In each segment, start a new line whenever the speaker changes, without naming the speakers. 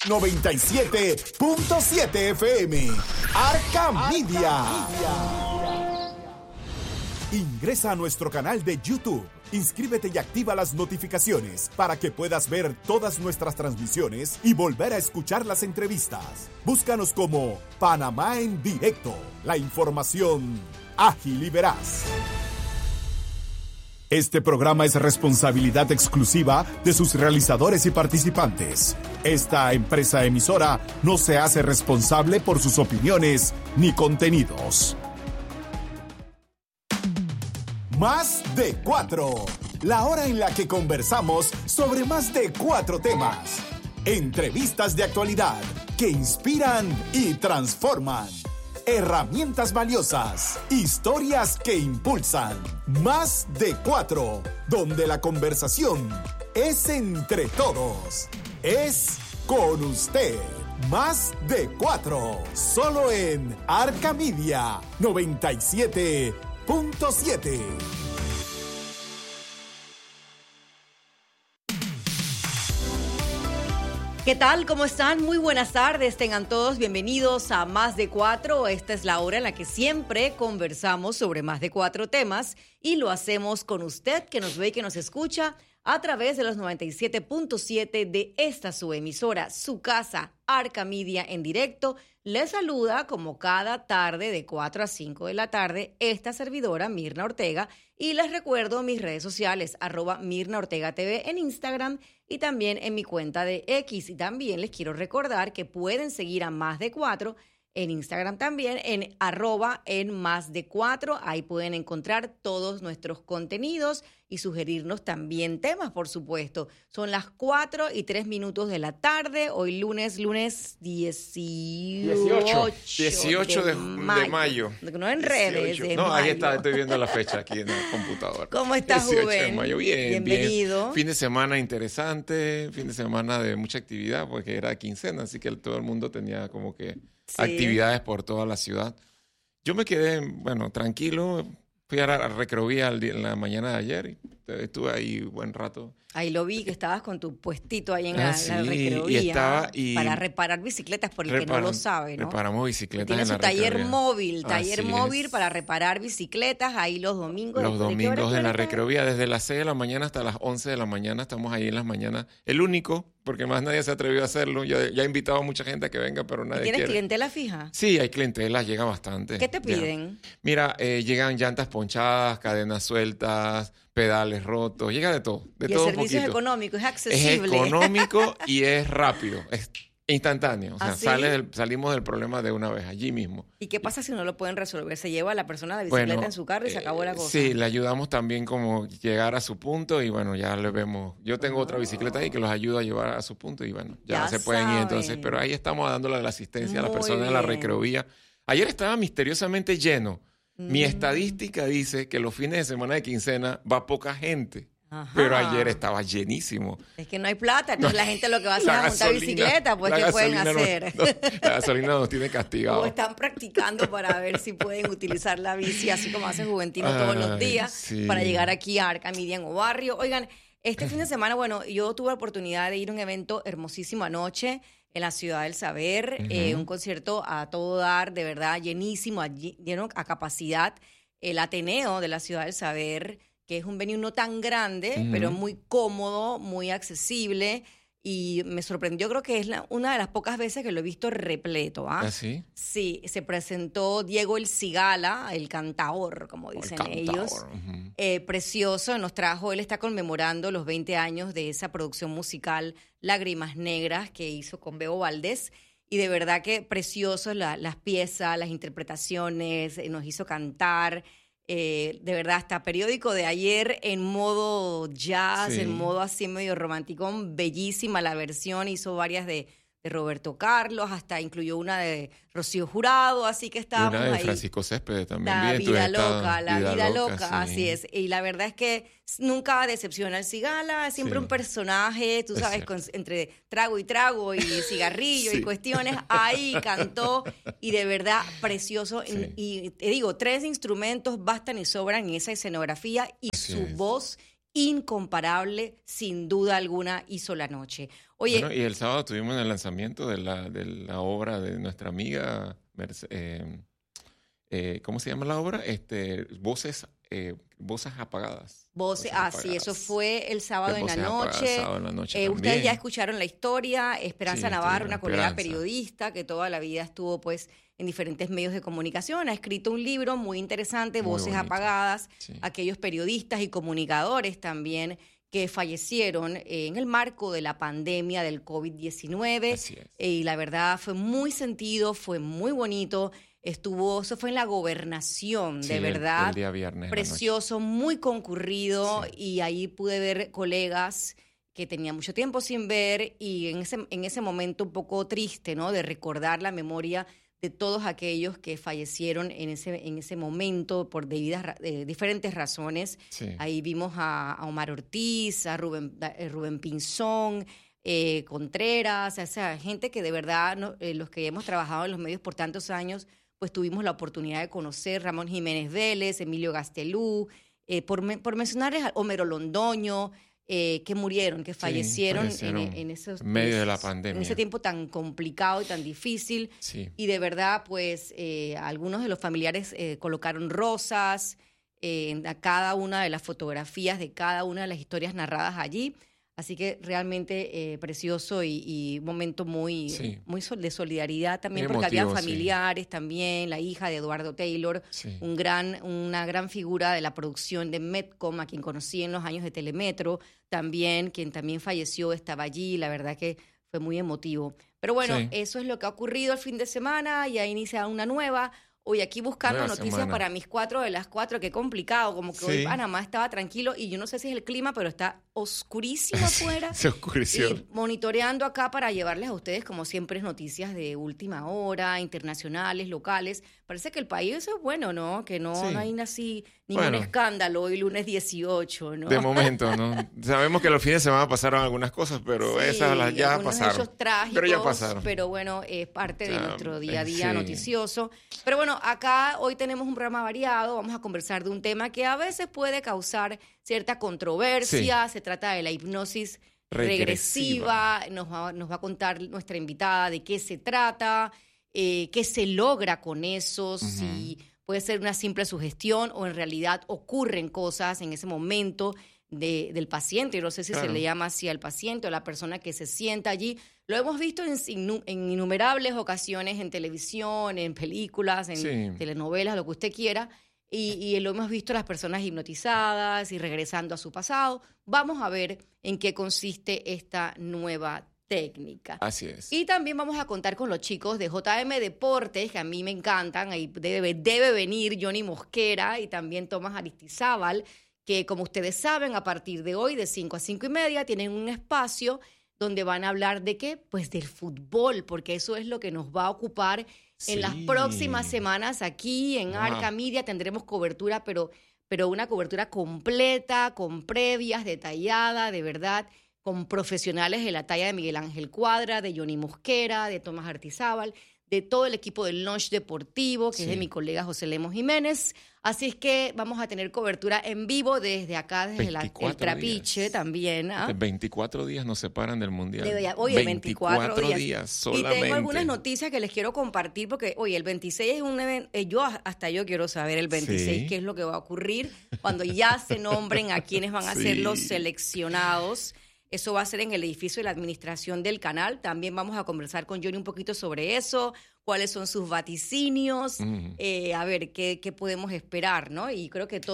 97.7 FM. Arca Media. Ingresa a nuestro canal de YouTube. Inscríbete y activa las notificaciones para que puedas ver todas nuestras transmisiones y volver a escuchar las entrevistas. Búscanos como Panamá en Directo. La información ágil y veraz. Este programa es responsabilidad exclusiva de sus realizadores y participantes. Esta empresa emisora no se hace responsable por sus opiniones ni contenidos. Más de 4. La hora en la que conversamos sobre más de 4 temas. Entrevistas de actualidad que inspiran y transforman. Herramientas valiosas, historias que impulsan. Más de 4, donde la conversación es entre todos. Es con usted. Más de 4, solo en Arca Media 97.7.
¿Qué tal? ¿Cómo están? Muy buenas tardes. Tengan todos bienvenidos a Más de 4. Esta es la hora en la que siempre conversamos sobre más de 4 temas y lo hacemos con usted que nos ve y que nos escucha a través de los 97.7 de esta su emisora, su casa, Arca Media en directo. Les saluda como cada tarde de 4 a 5 de la tarde esta servidora Mirna Ortega y les recuerdo mis redes sociales @MirnaOrtegaTV en Instagram y también en mi cuenta de X. Y también les quiero recordar que pueden seguir a Más de 4 en Instagram también, en @en más de 4. Ahí pueden encontrar todos nuestros contenidos y sugerirnos también temas, por supuesto. Son las 4:03 de la tarde. Hoy lunes 18
de mayo.
No en redes.
18. No, ahí está, estoy viendo la fecha aquí en el computador.
¿Cómo estás,
18
Rubén?
de mayo, bien,
bienvenido.
Bien. Fin de semana interesante, fin de semana de mucha actividad, porque era quincena, así que todo el mundo tenía como que actividades por toda la ciudad. Yo me quedé, tranquilo. Fui a la Recreovía en la mañana de ayer y estuve ahí buen rato.
Ahí lo vi que estabas con tu puestito ahí en la Recreovía para reparar bicicletas, por el que no lo sabe, ¿no?
Reparamos bicicletas en la
Recreovía. Tiene su taller móvil para reparar bicicletas ahí los domingos.
Los domingos en la Recreovía, desde las 6 de la mañana hasta las 11 de la mañana, estamos ahí en las mañanas. El único, porque más nadie se atrevió a hacerlo. Ya he invitado a mucha gente a que venga, pero nadie quiere.
¿Tienes clientela fija?
Sí, hay clientela, llega bastante.
¿Qué te piden?
Ya. Mira, llegan llantas ponchadas, cadenas sueltas, pedales rotos, llega de todo. De todo un poquito.
El servicio es económico, es accesible.
Es económico y es rápido, es instantáneo. O sea, salimos del problema de una vez, allí mismo.
¿Y qué pasa si no lo pueden resolver? ¿Se lleva a la persona la bicicleta en su carro y se acabó la cosa?
Sí, le ayudamos también como llegar a su punto y ya le vemos. Yo tengo otra bicicleta ahí que los ayuda a llevar a su punto y ya se pueden ir entonces. Pero ahí estamos dándole la asistencia a la persona en la Recreovía. Ayer estaba misteriosamente lleno. Mi estadística dice que los fines de semana de quincena va poca gente. Ajá. Pero ayer estaba llenísimo.
Es que no hay plata, entonces la gente lo que va a hacer es montar bicicleta, pues ¿qué pueden hacer?
La gasolina nos tiene castigados.
O están practicando para ver si pueden utilizar la bici, así como hace Juventino todos los días, para llegar aquí a Arca Media en Barrio. Oigan, este fin de semana, yo tuve la oportunidad de ir a un evento hermosísimo anoche en la Ciudad del Saber, un concierto a todo dar, de verdad, llenísimo, lleno a capacidad. El Ateneo de la Ciudad del Saber, que es un venue no tan grande, pero muy cómodo, muy accesible, y me sorprendió, creo que es una de las pocas veces que lo he visto repleto. ¿Ah,
sí?
Sí, se presentó Diego El Cigala, el cantaor, como dicen ellos. Precioso, él está conmemorando los 20 años de esa producción musical Lágrimas Negras que hizo con Bebo Valdés, y de verdad que precioso las piezas, las interpretaciones, nos hizo cantar. De verdad, hasta periódico de ayer en modo jazz, en modo así medio romanticón, bellísima la versión, hizo varias de Roberto Carlos, hasta incluyó una de Rocío Jurado, así que estábamos ahí.
Una de Francisco Céspedes también.
La vida loca, sí. Así es. Y la verdad es que nunca decepciona el Cigala, siempre un personaje, tú sabes, entre trago y cigarrillo y cuestiones, ahí cantó y de verdad precioso. Y te digo, 3 instrumentos bastan y sobran en esa escenografía y su voz incomparable, sin duda alguna, hizo la noche. Oye,
bueno, y el sábado tuvimos el lanzamiento de la obra de nuestra amiga, ¿cómo se llama la obra? Voces apagadas.
Sí, eso fue el sábado en la noche. Ustedes ya escucharon la historia. Esperanza Navarro, una colega periodista que toda la vida estuvo pues en diferentes medios de comunicación, ha escrito un libro muy interesante, Voces Apagadas, aquellos periodistas y comunicadores también que fallecieron en el marco de la pandemia del COVID-19. Y la verdad fue muy sentido, fue muy bonito. Eso fue en la Gobernación, de verdad,
el día viernes,
precioso, muy concurrido, y ahí pude ver colegas que tenía mucho tiempo sin ver, y en ese momento un poco triste, ¿no?, de recordar la memoria de todos aquellos que fallecieron en ese momento por diferentes razones. Ahí vimos a Omar Ortiz, a Rubén Pinzón, Contreras, o sea, gente que de verdad, los que hemos trabajado en los medios por tantos años, pues tuvimos la oportunidad de conocer, Ramón Jiménez Vélez, Emilio Gastelú, por mencionarles a Homero Londoño, que murieron, que fallecieron en esos
medio de la pandemia,
en ese tiempo tan complicado y tan difícil. Y de verdad, pues, algunos de los familiares colocaron rosas a cada una de las fotografías de cada una de las historias narradas allí. Así que realmente precioso y un momento muy de solidaridad también, porque había familiares también, la hija de Eduardo Taylor, una gran figura de la producción de Metcom, a quien conocí en los años de Telemetro, también, quien también falleció, estaba allí, la verdad que fue muy emotivo. Pero bueno, eso es lo que ha ocurrido el fin de semana, ya inicia una nueva. Hoy aquí buscando noticias para mis 4 de las 4, qué complicado, como que hoy Panamá estaba tranquilo y yo no sé si es el clima, pero está oscurísimo afuera.
Se oscureció.
Y monitoreando acá para llevarles a ustedes, como siempre, noticias de última hora, internacionales, locales. Parece que el país eso es bueno, ¿no? Que no hay así ningún escándalo hoy lunes 18, ¿no?
De momento, ¿no? Sabemos que los fines de semana pasaron algunas cosas, pero esas ya pasaron.
Hechos trágicos,
pero ya pasaron.
Pero bueno, es parte de nuestro día a día noticioso. Pero bueno, acá hoy tenemos un programa variado, vamos a conversar de un tema que a veces puede causar cierta controversia. Se trata de la hipnosis regresiva. Nos va a contar nuestra invitada de qué se trata, qué se logra con eso, si puede ser una simple sugestión o en realidad ocurren cosas en ese momento del paciente. Yo no sé si se le llama así al paciente o a la persona que se sienta allí. Lo hemos visto en innumerables ocasiones en televisión, en películas, en telenovelas, lo que usted quiera. Y lo hemos visto las personas hipnotizadas y regresando a su pasado. Vamos a ver en qué consiste esta nueva técnica.
Así es.
Y también vamos a contar con los chicos de JM Deportes, que a mí me encantan. Ahí debe venir Johnny Mosquera y también Tomás Aristizábal, que como ustedes saben, a partir de hoy, de 5 a 5 y media, tienen un espacio donde van a hablar de qué, pues del fútbol, porque eso es lo que nos va a ocupar en las próximas semanas aquí en Arca Media. Tendremos cobertura, pero una cobertura completa, con previas, detallada, de verdad, con profesionales de la talla de Miguel Ángel Cuadra, de Johnny Mosquera, de Tomás Aristizábal, de todo el equipo del Lunch Deportivo, que es de mi colega José Lemos Jiménez. Así es que vamos a tener cobertura en vivo desde acá, desde el Trapiche también.
24 días nos separan del Mundial.
Oye, 24
días solamente.
Y tengo algunas noticias que les quiero compartir porque, oye, el 26 es un evento, yo quiero saber el 26 qué es lo que va a ocurrir cuando ya se nombren a quienes van a ser los seleccionados. Eso va a ser en el edificio de la administración del canal. También vamos a conversar con Johnny un poquito sobre eso, cuáles son sus vaticinios, a ver qué podemos esperar, ¿no? Y creo que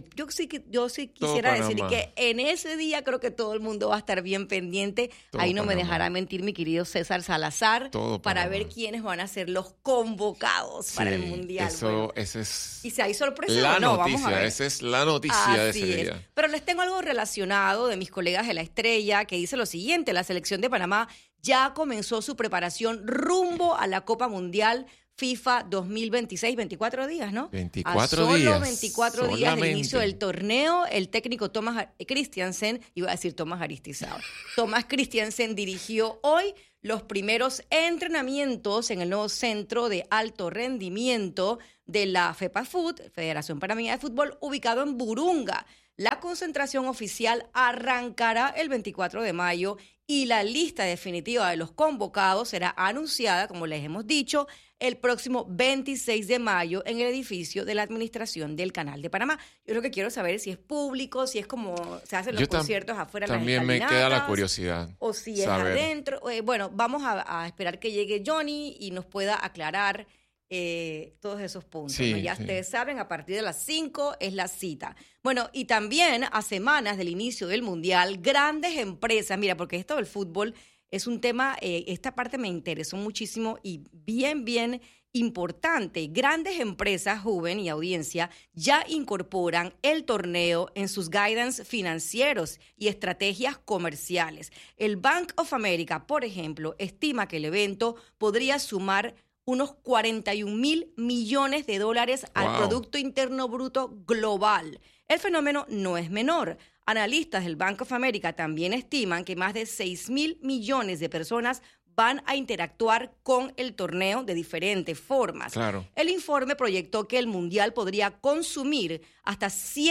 yo sí quisiera decir que en ese día creo que todo el mundo va a estar bien pendiente. Ahí no me dejará mentir mi querido César Salazar para ver quiénes van a ser los convocados para el Mundial.
Eso es.
Y si hay sorpresa o no, vamos a ver.
Esa es la noticia de ese día.
Pero les tengo algo relacionado de mis colegas de La Estrella que dice lo siguiente: la selección de Panamá ya comenzó su preparación rumbo a la Copa Mundial FIFA 2026, 24 días, ¿no?
24 días.
Solo 24 días del inicio del torneo, el técnico Tomás Christiansen, iba a decir Tomás Aristizábal, Tomás Christiansen dirigió hoy los primeros entrenamientos en el nuevo centro de alto rendimiento de la FEPAFUT, Federación Panameña de Fútbol, ubicado en Burunga. La concentración oficial arrancará el 24 de mayo y la lista definitiva de los convocados será anunciada, como les hemos dicho, el próximo 26 de mayo en el edificio de la Administración del Canal de Panamá. Yo lo que quiero saber es si es público, si es como se hacen los conciertos afuera de las escalinatas.
También me queda la curiosidad.
O si es adentro. Bueno, vamos a esperar que llegue Johnny y nos pueda aclarar todos esos puntos.
Sí,
¿no? Ya ustedes saben, a partir de las 5 es la cita. Bueno, y también a semanas del inicio del Mundial, grandes empresas, mira, porque esto del fútbol es un tema, esta parte me interesó muchísimo y bien importante. Grandes empresas, Juven y audiencia, ya incorporan el torneo en sus guidance financieros y estrategias comerciales. El Bank of America, por ejemplo, estima que el evento podría sumar unos 41,000 millones de dólares al Producto Interno Bruto global. El fenómeno no es menor. Analistas del Bank of America también estiman que más de 6,000 millones de personas van a interactuar con el torneo de diferentes formas.
Claro.
El informe proyectó que el Mundial podría consumir hasta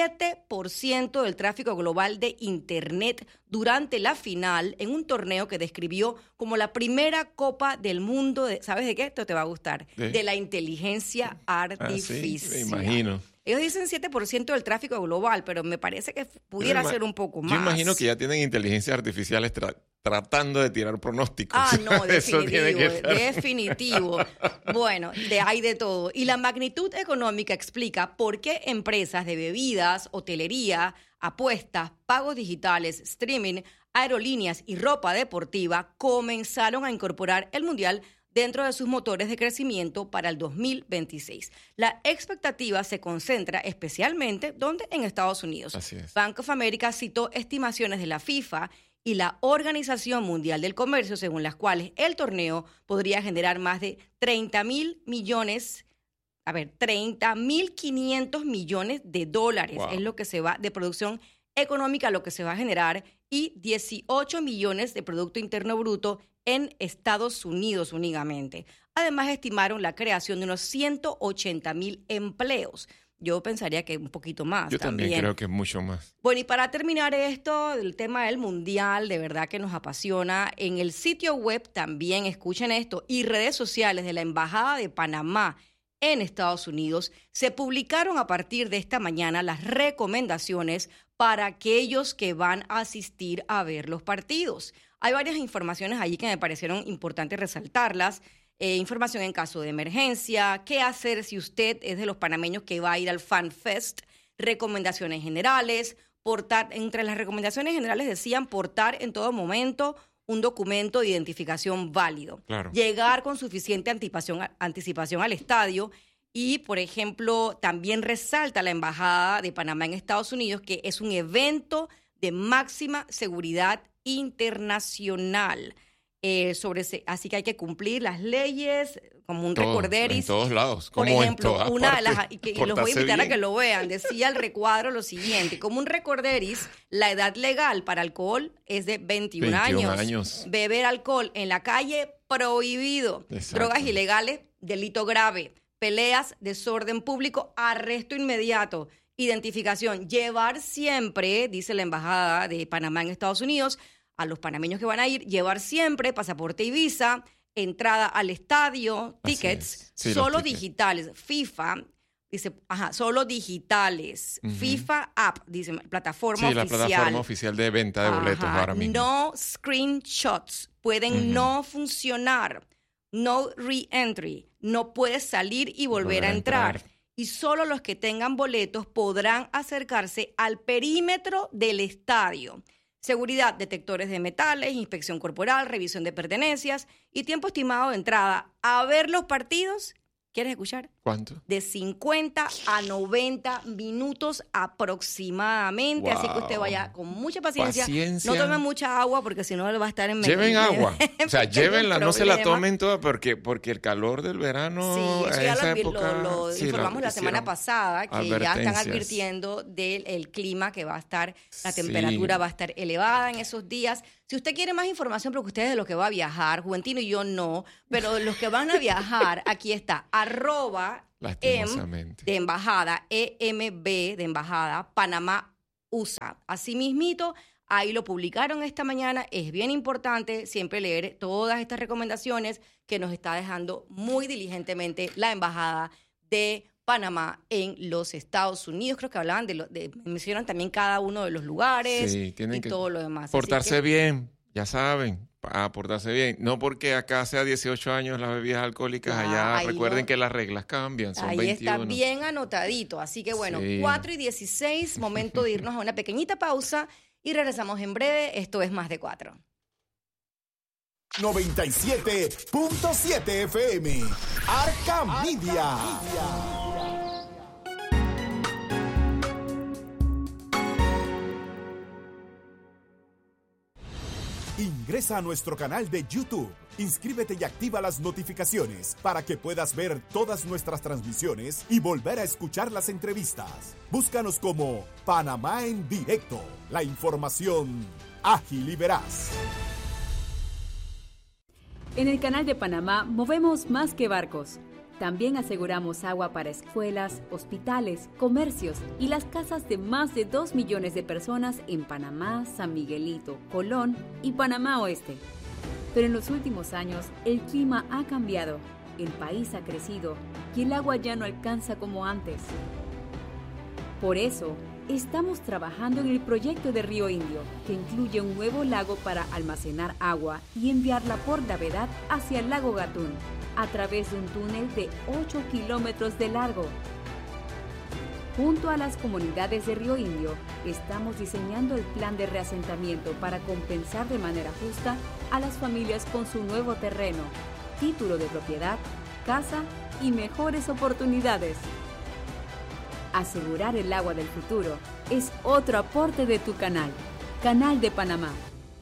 7% del tráfico global de Internet durante la final en un torneo que describió como la primera Copa del Mundo, ¿sabes de qué? Esto te va a gustar. De la inteligencia artificial.
Sí, me imagino.
Ellos dicen 7% del tráfico global, pero me parece que pudiera ser un poco más.
Yo imagino que ya tienen inteligencias artificiales tratando de tirar pronósticos.
No, definitivo. Bueno, hay de todo. Y la magnitud económica explica por qué empresas de bebidas, hotelería, apuestas, pagos digitales, streaming, aerolíneas y ropa deportiva comenzaron a incorporar el Mundial dentro de sus motores de crecimiento para el 2026. La expectativa se concentra especialmente en Estados Unidos.
Así es.
Bank of America citó estimaciones de la FIFA y la Organización Mundial del Comercio, según las cuales el torneo podría generar más de 30,500 millones de dólares.
Wow.
Es lo que se va de producción económica, lo que se va a generar, y 18 millones de Producto Interno Bruto en Estados Unidos únicamente. Además, estimaron la creación de unos 180,000 empleos. Yo pensaría que un poquito más.
Yo también creo que mucho más.
Bueno, y para terminar esto, el tema del Mundial, de verdad que nos apasiona. En el sitio web también, escuchen esto, y redes sociales de la Embajada de Panamá en Estados Unidos, se publicaron a partir de esta mañana las recomendaciones para aquellos que van a asistir a ver los partidos. Hay varias informaciones allí que me parecieron importantes resaltarlas. Información en caso de emergencia, qué hacer si usted es de los panameños que va a ir al Fan Fest, recomendaciones generales, entre las recomendaciones generales decían portar en todo momento un documento de identificación válido,
claro.
Llegar con suficiente anticipación al estadio y, por ejemplo, también resalta la Embajada de Panamá en Estados Unidos que es un evento de máxima seguridad internacional. Así que hay que cumplir las leyes como un recorderis.
En todos lados.
Por ejemplo, y los voy a invitar
bien.
a que lo vean. Decía el recuadro lo siguiente: como un recorderis, la edad legal para alcohol es de 21 años. Beber alcohol en la calle, prohibido.
Exacto.
Drogas ilegales, delito grave. Peleas, desorden público, arresto inmediato. Identificación. Llevar siempre, dice la Embajada de Panamá en Estados Unidos, a los panameños que van a ir, llevar siempre pasaporte y visa, entrada al estadio, tickets,
sí,
solo
tickets.
Digitales. FIFA, dice, solo digitales. Uh-huh. FIFA App, dice, plataforma oficial.
Sí, la plataforma oficial de venta de boletos ahora mismo.
No screenshots, pueden no funcionar. No re-entry, no puedes salir y volver a entrar. Y solo los que tengan boletos podrán acercarse al perímetro del estadio. Seguridad, detectores de metales, inspección corporal, revisión de pertenencias y tiempo estimado de entrada a ver los partidos. ¿Quieres escuchar?
¿Cuánto?
De 50 a 90 minutos aproximadamente.
Wow.
Así que usted vaya con mucha paciencia. No tome mucha agua porque si no le va a estar en medio.
Lleven agua. O sea, llévenla, no se la tomen toda porque el calor del verano.
Sí, eso ya lo
sí,
informamos la semana pasada, que ya están advirtiendo del clima, que va a estar, la temperatura va a estar elevada en esos días. Si usted quiere más información, porque usted es de los que va a viajar, Juventino y yo no, pero los que van a viajar, aquí está, @ de embajada, EMB de embajada, Panamá USAID. Asimismito, ahí lo publicaron esta mañana. Es bien importante siempre leer todas estas recomendaciones que nos está dejando muy diligentemente la Embajada de Panamá en los Estados Unidos. Creo que hablaban mencionan también cada uno de los lugares y todo lo demás.
Portarse bien, ya saben. A portarse bien. No porque acá sea 18 años las bebidas alcohólicas, allá recuerden que las reglas cambian, son 21. Ahí
está bien anotadito. Así que bueno, 4:16, momento de irnos a una pequeñita pausa y regresamos en breve. Esto es Más de 4.
97.7 FM. Arca Media. Ingresa a nuestro canal de YouTube, inscríbete y activa las notificaciones para que puedas ver todas nuestras transmisiones y volver a escuchar las entrevistas. Búscanos como Panamá en Directo, la información ágil y veraz.
En el Canal de Panamá movemos más que barcos. También aseguramos agua para escuelas, hospitales, comercios y las casas de más de 2 millones de personas en Panamá, San Miguelito, Colón y Panamá Oeste. Pero en los últimos años, el clima ha cambiado, el país ha crecido y el agua ya no alcanza como antes. Por eso, estamos trabajando en el proyecto de Río Indio, que incluye un nuevo lago para almacenar agua y enviarla por gravedad hacia el lago Gatún, a través de un túnel de 8 kilómetros de largo. Junto a las comunidades de Río Indio, estamos diseñando el plan de reasentamiento para compensar de manera justa a las familias con su nuevo terreno, título de propiedad, casa y mejores oportunidades. Asegurar el agua del futuro es otro aporte de tu canal, Canal de Panamá.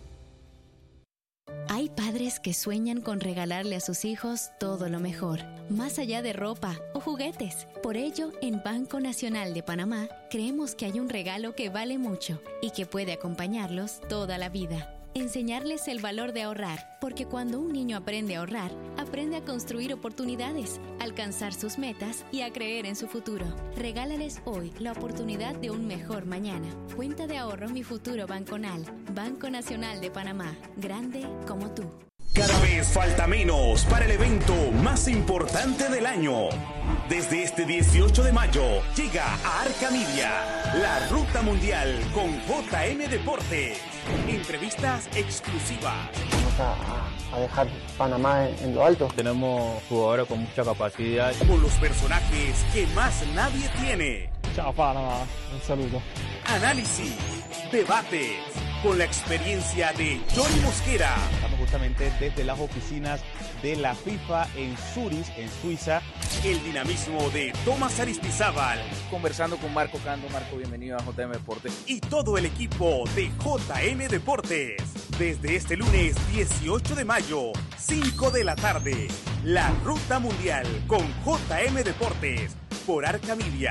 Hay padres que sueñan con regalarle a sus hijos todo lo mejor, más allá de ropa o juguetes. Por ello, en Banco Nacional de Panamá, creemos que hay un regalo que vale mucho y que puede acompañarlos toda la vida. Enseñarles el valor de ahorrar, porque cuando un niño aprende a ahorrar, aprende a construir oportunidades, a alcanzar sus metas y a creer en su futuro. Regálales hoy la oportunidad de un mejor mañana. Cuenta de ahorro Mi Futuro Banconal. Banco Nacional de Panamá. Grande como tú.
Cada vez falta menos para el evento más importante del año. Desde este 18 de mayo llega a Arca Media la Ruta Mundial con JM Deportes. Entrevistas exclusivas.
Vamos a dejar Panamá en lo alto.
Tenemos jugadores con mucha capacidad.
Con los personajes que más nadie tiene.
Chao Panamá, un saludo.
Análisis, debates, con la experiencia de Johnny Mosquera.
Estamos justamente desde las oficinas de la FIFA en Zurich, en Suiza.
El dinamismo de Tomás Aristizábal.
Conversando con Marco Cando. Marco, bienvenido a JM Deportes.
Y todo el equipo de JM Deportes. Desde este lunes 18 de mayo, 5 de la tarde. La Ruta Mundial con JM Deportes. Por Arca Media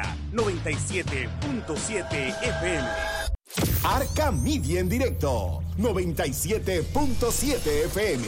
97.7 FM.
Arca Media en directo, 97.7 FM.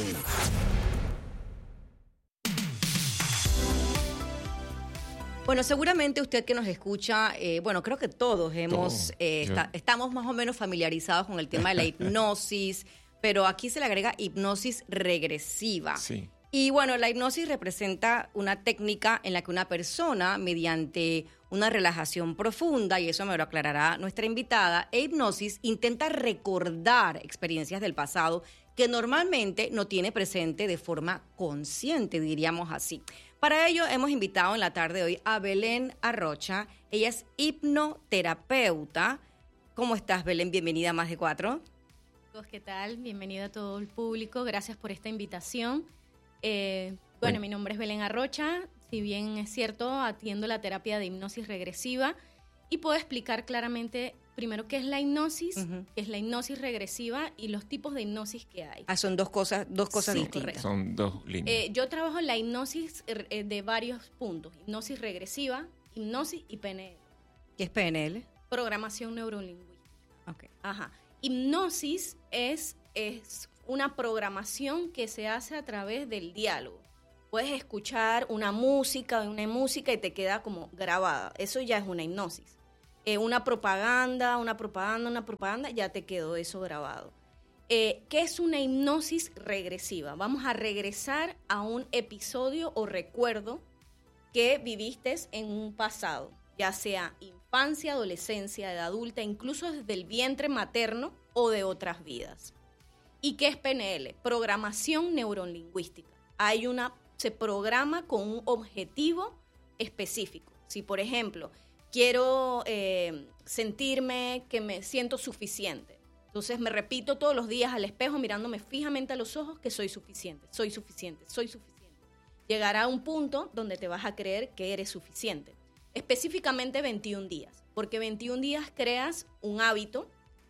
Bueno, seguramente usted que nos escucha, creo que todos estamos más o menos familiarizados con el tema de la hipnosis, pero aquí se le agrega hipnosis regresiva. Sí. Y bueno, la hipnosis representa una técnica en la que una persona, mediante una relajación profunda, y eso me lo aclarará nuestra invitada, hipnosis intenta recordar experiencias del pasado que normalmente no tiene presente de forma consciente, diríamos así. Para ello hemos invitado en la tarde de hoy a Belén Arrocha. Ella es hipnoterapeuta. ¿Cómo estás, Belén? Bienvenida a Más de 4.
¿Qué tal? Bienvenido a todo el público. Gracias por esta invitación. Mi nombre es Belén Arrocha. Si bien es cierto, atiendo la terapia de hipnosis regresiva y puedo explicar claramente primero qué es la hipnosis, qué es la hipnosis regresiva y los tipos de hipnosis que hay.
Son dos cosas distintas.
Correcto.
Son dos líneas.
Yo trabajo en la hipnosis de varios puntos. Hipnosis regresiva, hipnosis y PNL.
¿Qué es PNL?
Programación neurolingüística.
Okay.
Ajá. Hipnosis es una programación que se hace a través del diálogo. Puedes escuchar una música y te queda como grabada. Eso ya es una hipnosis. una propaganda, ya te quedó eso grabado. ¿Qué es una hipnosis regresiva? Vamos a regresar a un episodio o recuerdo que viviste en un pasado, ya sea infancia, adolescencia, edad adulta, incluso desde el vientre materno o de otras vidas. ¿Y qué es PNL? Programación neurolingüística. Se programa con un objetivo específico. Si, por ejemplo, quiero sentirme que me siento suficiente, entonces me repito todos los días al espejo mirándome fijamente a los ojos que soy suficiente, soy suficiente, soy suficiente. Llegará a un punto donde te vas a creer que eres suficiente. Específicamente 21 días, porque 21 días creas un hábito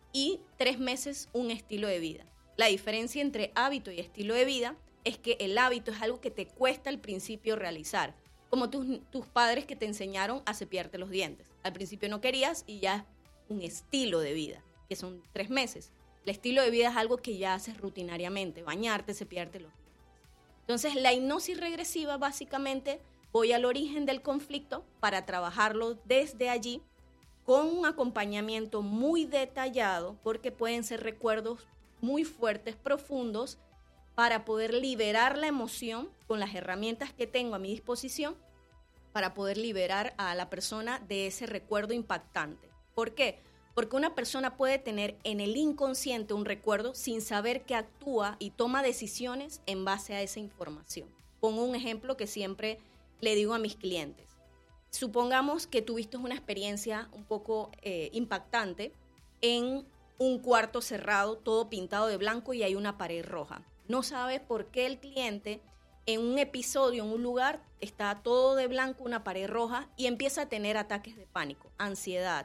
y 3 meses un estilo de vida. La diferencia entre hábito y estilo de vida es que el hábito es algo que te cuesta al principio realizar, como tus padres que te enseñaron a cepillarte los dientes. Al principio no querías y ya es un estilo de vida, que son 3 meses. El estilo de vida es algo que ya haces rutinariamente, bañarte, cepillarte los dientes. Entonces, la hipnosis regresiva, básicamente, voy al origen del conflicto para trabajarlo desde allí con un acompañamiento muy detallado, porque pueden ser recuerdos muy fuertes, profundos, para poder liberar la emoción con las herramientas que tengo a mi disposición, para poder liberar a la persona de ese recuerdo impactante. ¿Por qué? Porque una persona puede tener en el inconsciente un recuerdo sin saber que actúa y toma decisiones en base a esa información. Pongo un ejemplo que siempre le digo a mis clientes. Supongamos que tuviste una experiencia un poco impactante en un cuarto cerrado, todo pintado de blanco y hay una pared roja. No sabes por qué el cliente en un episodio, en un lugar, está todo de blanco, una pared roja, y empieza a tener ataques de pánico, ansiedad,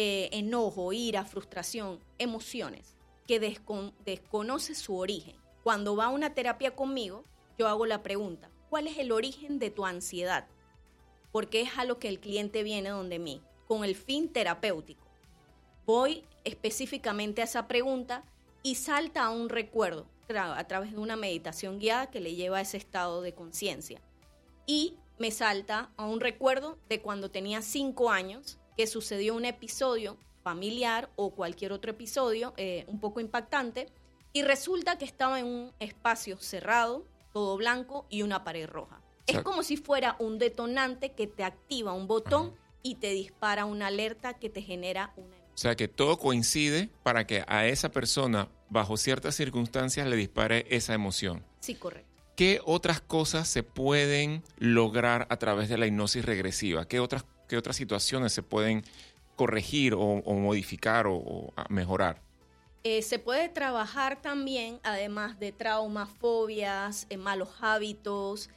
enojo, ira, frustración, emociones que desconoce su origen. Cuando va a una terapia conmigo, yo hago la pregunta, ¿cuál es el origen de tu ansiedad? Porque es a lo que el cliente viene donde mí, con el fin terapéutico. Voy específicamente a esa pregunta y salta a un recuerdo, a través de una meditación guiada que le lleva a ese estado de conciencia. Y me salta a un recuerdo de cuando tenía 5 años, que sucedió un episodio familiar o cualquier otro episodio un poco impactante, y resulta que estaba en un espacio cerrado, todo blanco y una pared roja. Es como si fuera un detonante que te activa un botón y te dispara una alerta que te genera una emoción.
O sea, que todo coincide para que a esa persona, bajo ciertas circunstancias, le dispare esa emoción.
Sí, correcto.
¿Qué otras cosas se pueden lograr a través de la hipnosis regresiva? ¿Qué otras situaciones se pueden corregir o modificar o mejorar?
Se puede trabajar también, además de traumas, fobias, malos hábitos,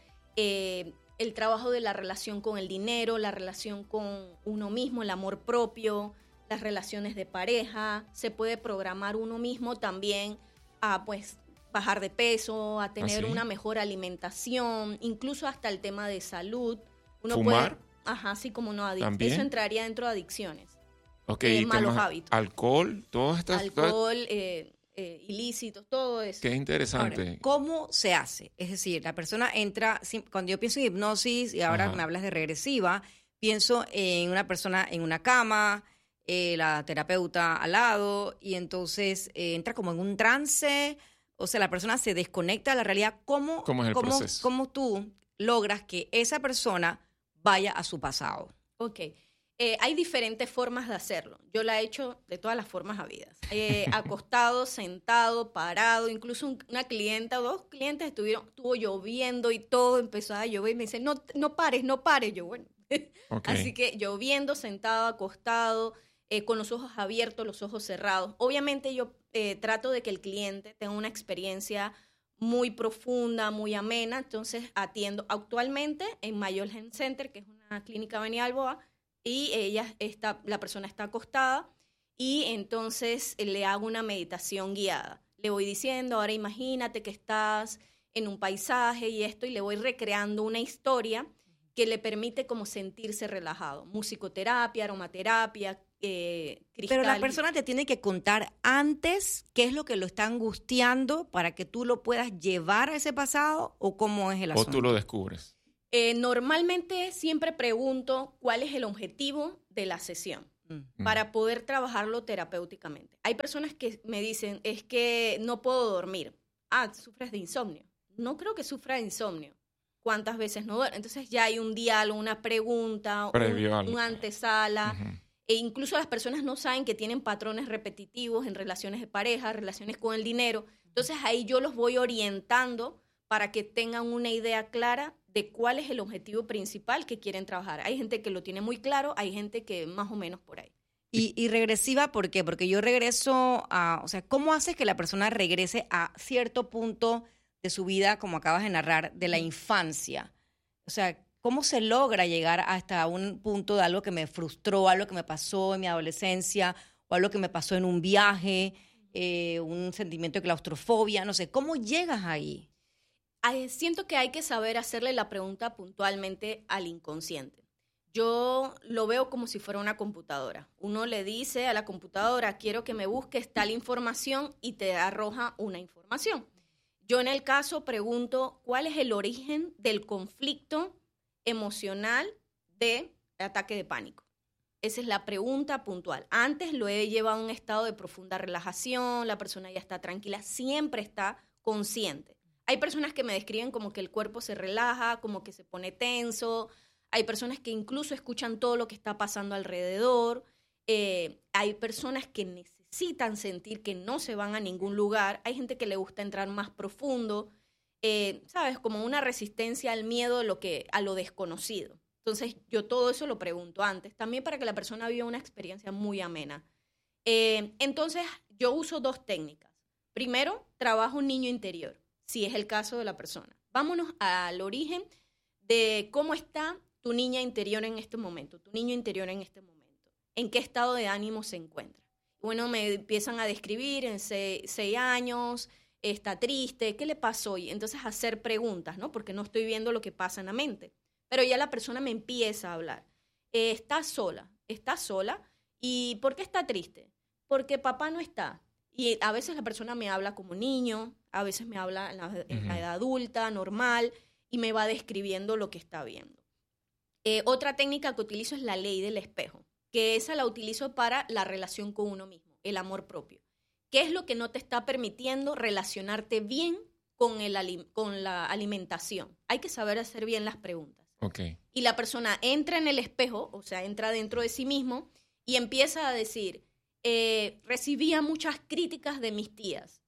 el trabajo de la relación con el dinero, la relación con uno mismo, el amor propio, las relaciones de pareja. Se puede programar uno mismo también a bajar de peso, a tener una mejor alimentación, incluso hasta el tema de salud.
¿Fumar?
Sí, como no,
¿También?
Eso entraría dentro de adicciones.
Malos hábitos. Alcohol, todas estas...
Alcohol, ilícitos, todo eso.
Qué interesante.
Ahora, ¿cómo se hace? Es decir, la persona entra, cuando yo pienso en hipnosis y ahora me hablas de regresiva, pienso en una persona en una cama, la terapeuta al lado, y entonces entra como en un trance, o sea, la persona se desconecta de la realidad. ¿Cómo
es el proceso?
¿Cómo tú logras que esa persona vaya a su pasado?
Ok. Hay diferentes formas de hacerlo. Yo la he hecho de todas las formas habidas. Acostado, sentado, parado. Incluso una clienta o 2 clientes estuvo lloviendo y todo empezó a llover y me dice, no pares. Yo, bueno. Así que lloviendo, sentado, acostado, con los ojos abiertos, los ojos cerrados. Obviamente yo trato de que el cliente tenga una experiencia muy profunda, muy amena. Entonces atiendo actualmente en Mayor Health Center, que es una clínica Avenida Balboa, y la persona está acostada y entonces le hago una meditación guiada. Le voy diciendo, ahora imagínate que estás en un paisaje y esto, y le voy recreando una historia que le permite como sentirse relajado. Musicoterapia, aromaterapia, cristal.
Pero la persona te tiene que contar antes qué es lo que lo está angustiando para que tú lo puedas llevar a ese pasado, o cómo es el asunto.
O tú lo descubres.
Normalmente siempre pregunto cuál es el objetivo de la sesión. para poder trabajarlo terapéuticamente. Hay personas que me dicen, es que no puedo dormir. ¿Sufres de insomnio? No creo que sufra de insomnio. ¿Cuántas veces no duerme? Entonces ya hay un diálogo, una pregunta, una antesala. E incluso las personas no saben que tienen patrones repetitivos en relaciones de pareja, relaciones con el dinero. Entonces ahí yo los voy orientando para que tengan una idea clara de cuál es el objetivo principal que quieren trabajar. Hay gente que lo tiene muy claro, hay gente que más o menos por ahí.
¿Y regresiva por qué? Porque yo regreso o sea, ¿cómo haces que la persona regrese a cierto punto de su vida, como acabas de narrar, de la infancia? O sea, ¿cómo se logra llegar hasta un punto de algo que me frustró, algo que me pasó en mi adolescencia, o algo que me pasó en un viaje, un sentimiento de claustrofobia? No sé, ¿cómo llegas ahí?
Siento que hay que saber hacerle la pregunta puntualmente al inconsciente. Yo lo veo como si fuera una computadora. Uno le dice a la computadora, quiero que me busques tal información y te arroja una información. Yo en el caso pregunto, ¿cuál es el origen del conflicto emocional del ataque de pánico? Esa es la pregunta puntual. Antes lo he llevado a un estado de profunda relajación, la persona ya está tranquila, siempre está consciente. Hay personas que me describen como que el cuerpo se relaja, como que se pone tenso. Hay personas que incluso escuchan todo lo que está pasando alrededor. Hay personas que necesitan sentir que no se van a ningún lugar. Hay gente que le gusta entrar más profundo. ¿Sabes? Como una resistencia al miedo a lo desconocido. Entonces, yo todo eso lo pregunto antes, también para que la persona viva una experiencia muy amena. Entonces, yo uso 2 técnicas. Primero, trabajo un niño interior, si es el caso de la persona. Vámonos al origen de cómo está tu niña interior en este momento, tu niño interior en este momento. ¿En qué estado de ánimo se encuentra? Bueno, me empiezan a describir en 6 años, está triste, ¿qué le pasó hoy? Entonces, hacer preguntas, ¿no? Porque no estoy viendo lo que pasa en la mente. Pero ya la persona me empieza a hablar. ¿Estás sola? ¿Y por qué está triste? Porque papá no está. Y a veces la persona me habla como niño, a veces me habla en la edad adulta, normal, y me va describiendo lo que está viendo. Otra técnica que utilizo es la ley del espejo, que esa la utilizo para la relación con uno mismo, el amor propio. ¿Qué es lo que no te está permitiendo relacionarte bien con la alimentación? Hay que saber hacer bien las preguntas.
Okay.
Y la persona entra en el espejo, o sea, entra dentro de sí mismo y empieza a decir, recibía muchas críticas de mis tías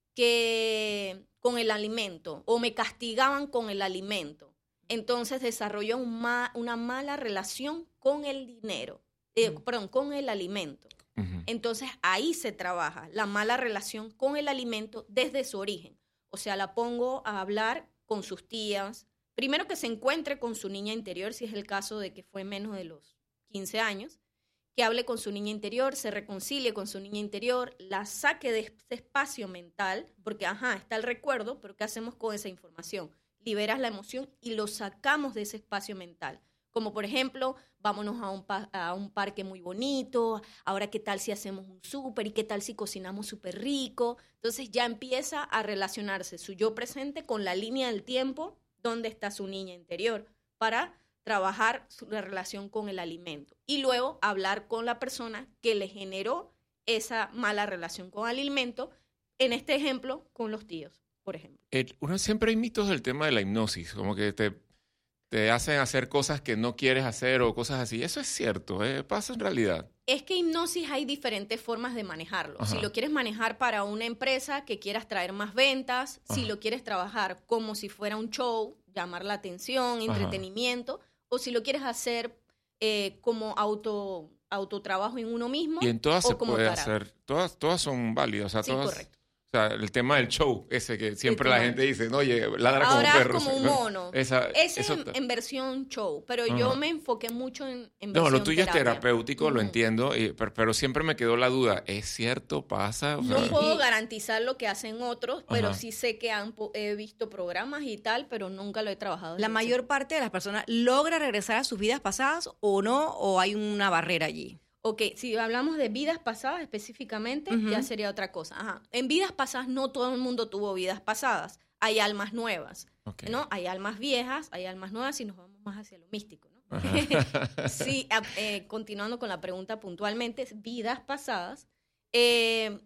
con el alimento, o me castigaban con el alimento. Entonces desarrolló una mala relación con el dinero, con el alimento. Entonces ahí se trabaja la mala relación con el alimento desde su origen. O sea, la pongo a hablar con sus tías. Primero que se encuentre con su niña interior, si es el caso de que fue menos de los 15 años, que hable con su niña interior, se reconcilie con su niña interior, la saque de ese espacio mental, porque está el recuerdo, pero ¿qué hacemos con esa información? Liberas la emoción y lo sacamos de ese espacio mental. Como por ejemplo, vámonos a un parque muy bonito, ahora qué tal si hacemos un súper y qué tal si cocinamos súper rico. Entonces ya empieza a relacionarse su yo presente con la línea del tiempo, dónde está su niña interior, para trabajar la relación con el alimento. Y luego hablar con la persona que le generó esa mala relación con el alimento, en este ejemplo, con los tíos, por ejemplo.
Siempre hay mitos del tema de la hipnosis, como que te hacen hacer cosas que no quieres hacer o cosas así. Eso es cierto, pasa en realidad.
Es que hipnosis hay diferentes formas de manejarlo. Ajá. Si lo quieres manejar para una empresa que quieras traer más ventas, si lo quieres trabajar como si fuera un show, llamar la atención, entretenimiento, o si lo quieres hacer como autotrabajo en uno mismo.
Y en todas se puede hacer, todas son válidas. O sea, todas,
correcto.
O sea, el tema del show, ese que siempre la gente dice, no, oye, ladra como
ahora
perro.
Ahora es como un mono.
Ese
es en versión show, pero yo me enfoqué mucho en versión
No, lo tuyo
terapia.
Es terapéutico, lo entiendo, pero siempre me quedó la duda, ¿es cierto? ¿Pasa? O sea,
no puedo garantizar lo que hacen otros, pero sí sé que he visto programas y tal, pero nunca lo he trabajado.
¿La mayor parte de las personas logra regresar a sus vidas pasadas o no? ¿O hay una barrera allí?
Ok, si hablamos de vidas pasadas específicamente, ya sería otra cosa. En vidas pasadas no todo el mundo tuvo vidas pasadas. Hay almas nuevas, ¿no? Hay almas viejas, hay almas nuevas y nos vamos más hacia lo místico, ¿no? Sí, continuando con la pregunta puntualmente, vidas pasadas.